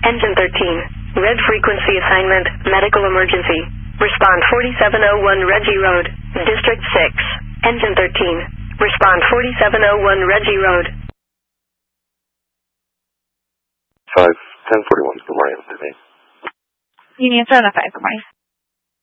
Engine 13. Red frequency assignment, medical emergency. Respond 4701 Reggie Road, District 6. Engine 13. Respond 4701 Reggie Road. 5, 1041, good morning, Sydney. Union 705, good morning.